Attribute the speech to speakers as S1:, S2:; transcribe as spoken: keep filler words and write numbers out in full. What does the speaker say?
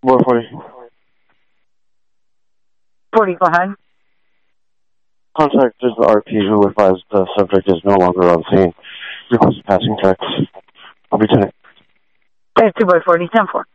S1: More forty.
S2: forty, go ahead.
S1: Contact is the R P who advised the subject is no longer on scene. Request passing text. I'll be ten.
S2: There's two by forty, ten four.